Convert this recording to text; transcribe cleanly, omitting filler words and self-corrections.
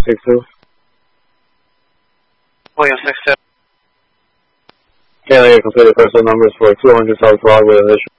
62. William 62. Can't completed personal numbers for 200 South Broadway initial.